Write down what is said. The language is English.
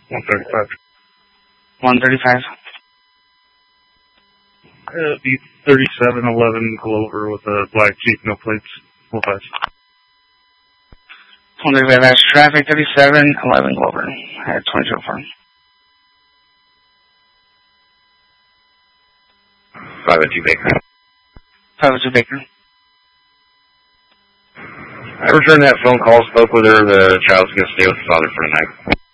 135. 135. It'd be 3711 Glover with a black Jeep, no plates. 45. 135 Ash traffic, 3711 Glover at 2204. 502 Baker. 502 Baker. I returned that phone call, spoke with her. The child's going to stay with the father for the night.